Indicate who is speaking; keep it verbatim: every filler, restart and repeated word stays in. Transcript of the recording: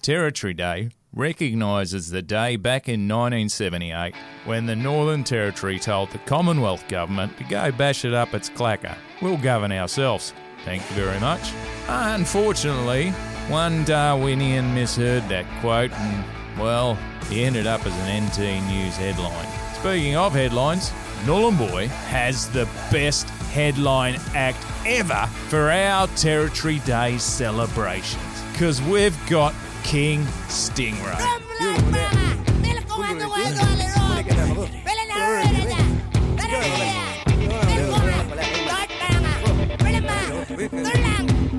Speaker 1: Territory Day recognises the day back in nineteen seventy-eight when the Northern Territory told the Commonwealth Government to go bash it up its clacker. We'll govern ourselves. Thank you very much. Unfortunately, one Darwinian misheard that quote and, well, he ended up as an N T News headline. Speaking of headlines, Nhulunbuy has the best headline act ever for our Territory Day celebrations, because we've got King Stingray.